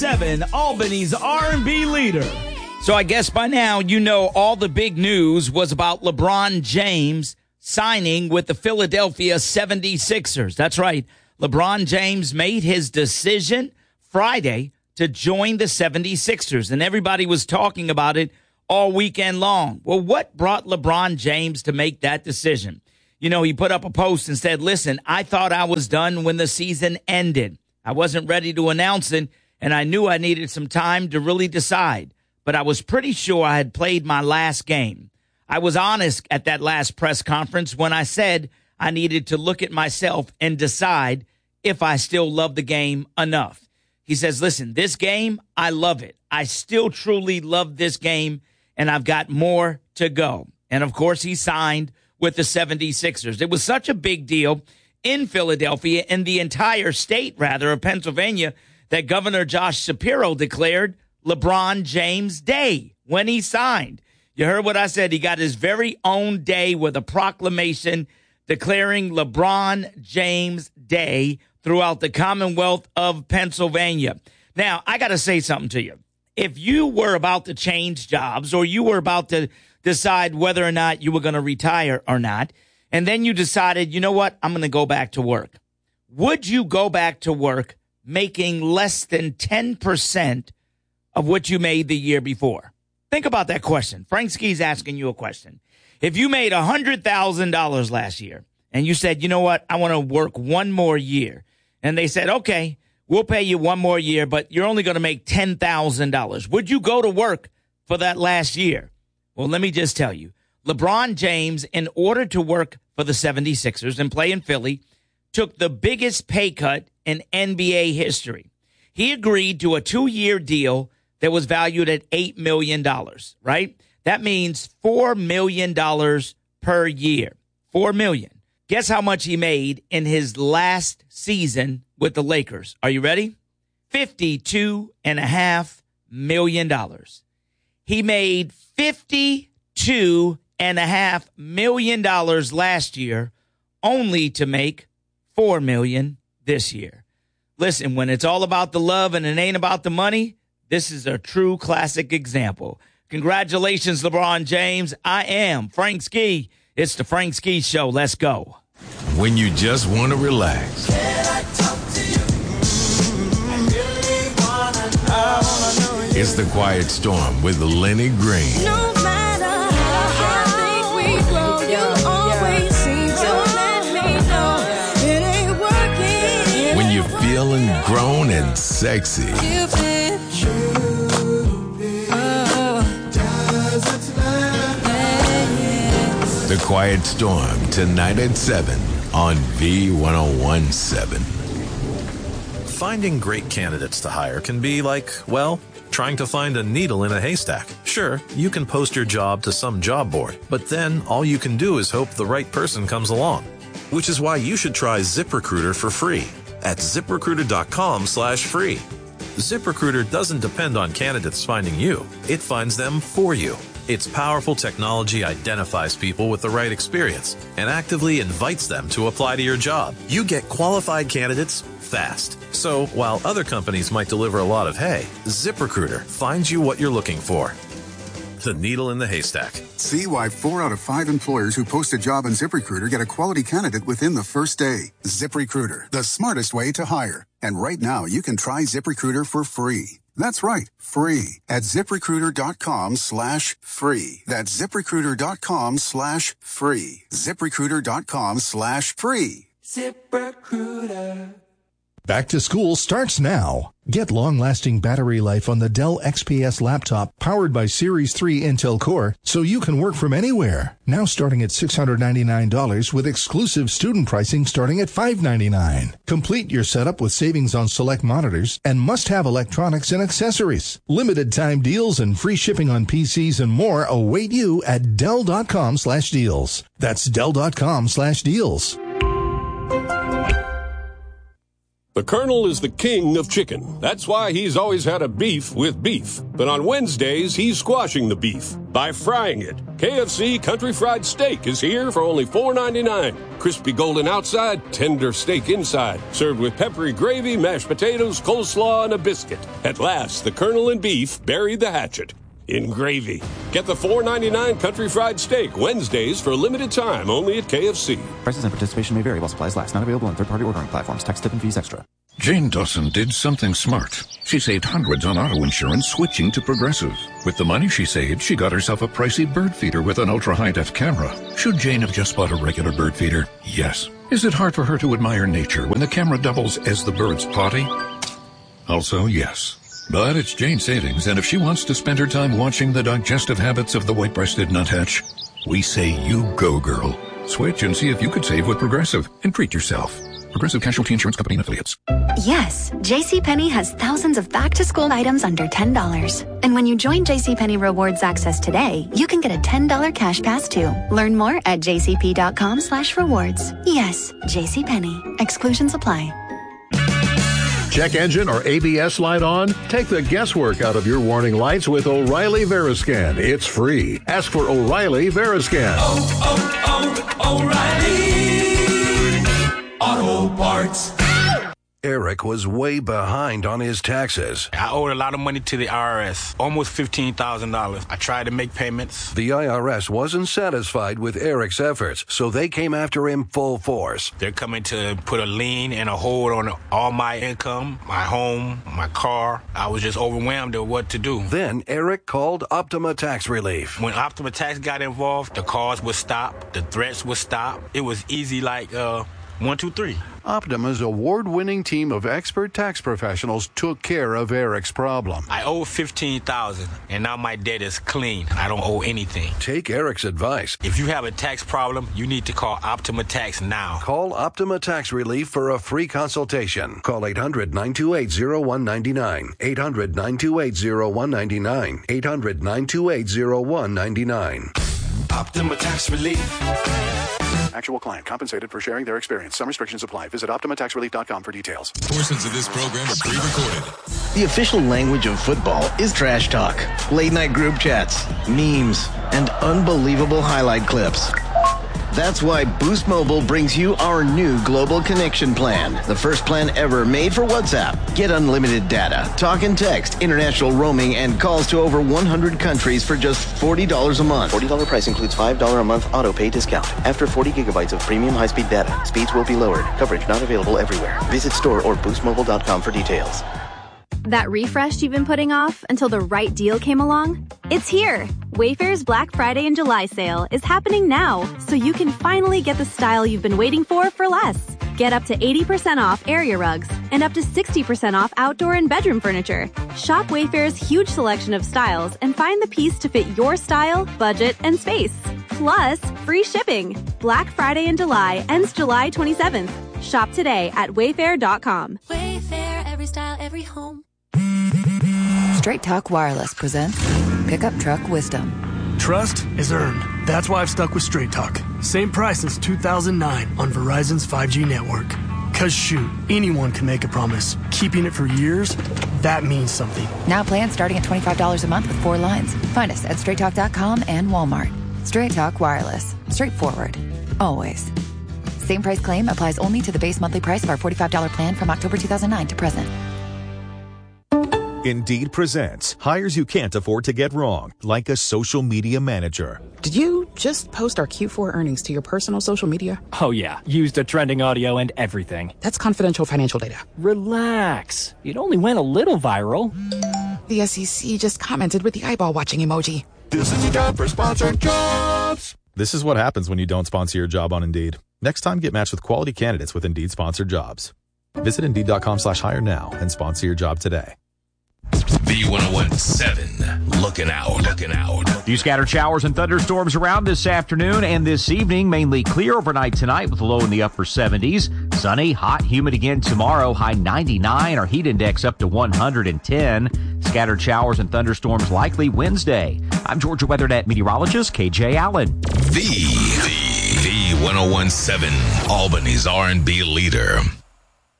7, Albany's R&B leader. So I guess by now you know all the big news was about LeBron James signing with the Philadelphia 76ers. That's right. LeBron James made his decision Friday to join the 76ers, and everybody was talking about it all weekend long. Well, what brought LeBron James to make that decision? You know, he put up a post and said, listen, I thought I was done when the season ended. I wasn't ready to announce it, and I knew I needed some time to really decide. But I was pretty sure I had played my last game. I was honest at that last press conference when I said I needed to look at myself and decide if I still love the game enough. He says, listen, this game, I love it. I still truly love this game, and I've got more to go. And, of course, he signed with the 76ers. It was such a big deal in Philadelphia, in the entire state, rather, of Pennsylvania, that Governor Josh Shapiro declared LeBron James Day when he signed. You heard what I said. He got his very own day with a proclamation declaring LeBron James Day throughout the Commonwealth of Pennsylvania. Now, I got to say something to you. If you were about to change jobs or you were about to decide whether or not you were going to retire or not, and then you decided, you know what, I'm going to go back to work. Would you go back to work making less than 10% of what you made the year before? Think about that question. Frank Ski's asking you a question. If you made $100,000 last year and you said, you know what, I want to work one more year, and they said, okay, we'll pay you one more year, but you're only going to make $10,000. Would you go to work for that last year? Well, let me just tell you, LeBron James, in order to work for the 76ers and play in Philly, took the biggest pay cut in NBA history. He agreed to a 2-year deal that was valued at $8 million, right? That means $4 million per year. $4 million. Guess how much he made in his last season with the Lakers? Are you ready? $52.5 million. He made $52.5 million last year, only to make $4 million this year. Listen, when it's all about the love and it ain't about the money, this is a true classic example. Congratulations, LeBron James. I am Frank Ski. It's the Frank Ski Show. Let's go. When you just want to relax. It's The Quiet Storm with Lenny Green. No matter how high we grow, you always seem to let me know it ain't working. When you're feeling grown and sexy. The Quiet Storm, tonight at 7 on V1017. Finding great candidates to hire can be like, well, trying to find a needle in a haystack. Sure, you can post your job to some job board, but then all you can do is hope the right person comes along. Which is why you should try ZipRecruiter for free at ZipRecruiter.com/free. ZipRecruiter doesn't depend on candidates finding you. It finds them for you. Its powerful technology identifies people with the right experience and actively invites them to apply to your job. You get qualified candidates fast. So while other companies might deliver a lot of hay, ZipRecruiter finds you what you're looking for. The needle in the haystack. See why 4 out of 5 employers who post a job on ZipRecruiter get a quality candidate within the first day. ZipRecruiter, the smartest way to hire. And right now, you can try ZipRecruiter for free. That's right, free at ZipRecruiter.com/free. That's ZipRecruiter.com/free. ZipRecruiter.com/free. ZipRecruiter. Back to school starts now. Get long-lasting battery life on the Dell XPS laptop powered by Series 3 Intel Core so you can work from anywhere. Now starting at $699 with exclusive student pricing starting at $599. Complete your setup with savings on select monitors and must-have electronics and accessories. Limited time deals and free shipping on PCs and more await you at Dell.com/deals. That's Dell.com/deals. The Colonel is the king of chicken. That's why he's always had a beef with beef. But on Wednesdays, he's squashing the beef by frying it. KFC Country Fried Steak is here for only $4.99. Crispy golden outside, tender steak inside. Served with peppery gravy, mashed potatoes, coleslaw, and a biscuit. At last, the Colonel and beef buried the hatchet in gravy. Get the $4.99 Country Fried Steak Wednesdays for a limited time only at KFC. Prices and participation may vary while supplies last. Not available on third-party ordering platforms. Tax, tip, and fees extra. Jane Dawson did something smart. She saved hundreds on auto insurance switching to Progressive. With the money she saved, she got herself a pricey bird feeder with an ultra-high-def camera. Should Jane have just bought a regular bird feeder? Yes. Is it hard for her to admire nature when the camera doubles as the bird's potty? Also, yes. But it's Jane's savings, and if she wants to spend her time watching the digestive habits of the white-breasted nuthatch, we say you go, girl. Switch and see if you could save with Progressive and treat yourself. Progressive Casualty Insurance Company and Affiliates. Yes, JCPenney has thousands of back-to-school items under $10. And when you join JCPenney Rewards Access today, you can get a $10 cash pass too. Learn more at jcp.com/rewards. Yes, JCPenney. Exclusions apply. Check engine or ABS light on? Take the guesswork out of your warning lights with O'Reilly Veriscan. It's free. Ask for O'Reilly Veriscan. O'Reilly Auto Parts. Eric was way behind on his taxes. I owed a lot of money to the IRS, almost $15,000. I tried to make payments. The IRS wasn't satisfied with Eric's efforts, so they came after him full force. They're coming to put a lien and a hold on all my income, my home, my car. I was just overwhelmed at what to do. Then Eric called Optima Tax Relief. When Optima Tax got involved, the calls would stop, the threats would stop. It was easy like 1, 2, 3. Optima's award-winning team of expert tax professionals took care of Eric's problem. I owe $15,000, and now my debt is clean. I don't owe anything. Take Eric's advice. If you have a tax problem, you need to call Optima Tax now. Call Optima Tax Relief for a free consultation. Call 800-928-0199. 800-928-0199. 800-928-0199. Optima Tax Relief. Actual client compensated for sharing their experience. Some restrictions apply. Visit OptimaTaxRelief.com for details. Portions of this program are pre-recorded. The official language of football is trash talk, late-night group chats, memes, and unbelievable highlight clips. That's why Boost Mobile brings you our new Global Connection Plan, the first plan ever made for WhatsApp. Get unlimited data, talk and text, international roaming, and calls to over 100 countries for just $40 a month. $40 price includes $5 a month auto pay discount. After 40 gigabytes of premium high-speed data, speeds will be lowered. Coverage not available everywhere. Visit store or boostmobile.com for details. That refresh you've been putting off until the right deal came along? It's here! Wayfair's Black Friday and July sale is happening now, so you can finally get the style you've been waiting for less. Get up to 80% off area rugs and up to 60% off outdoor and bedroom furniture. Shop Wayfair's huge selection of styles and find the piece to fit your style, budget, and space. Plus, free shipping. Black Friday in July ends July 27th. Shop today at wayfair.com. Wayfair, every style, every home. Straight Talk Wireless presents Pickup Truck Wisdom. Trust is earned. That's why I've stuck with Straight Talk. Same price since 2009 on Verizon's 5G network. Cause shoot, anyone can make a promise. Keeping it for years, that means something. Now plans starting at $25 a month with 4 lines. Find us at straighttalk.com and Walmart. Straight Talk Wireless. Straightforward. Always. Same price claim applies only to the base monthly price of our $45 plan from October 2009 to present. Indeed presents hires you can't afford to get wrong, like a social media manager. Did you just post our Q4 earnings to your personal social media? Oh yeah, used the trending audio and everything. That's confidential financial data. Relax. It only went a little viral. The SEC just commented with the eyeball watching emoji. This is your job for sponsored jobs. This is what happens when you don't sponsor your job on Indeed. Next time, get matched with quality candidates with Indeed sponsored jobs. Visit Indeed.com/hire now and sponsor your job today. B1017, looking out. Few scattered showers and thunderstorms around this afternoon and this evening. Mainly clear overnight tonight with a low in the upper 70s. Sunny, hot, humid again tomorrow. High 99. Our heat index up to 110. Scattered showers and thunderstorms likely Wednesday. I'm Georgia WeatherNet meteorologist KJ Allen. The 1017, Albany's R&B leader.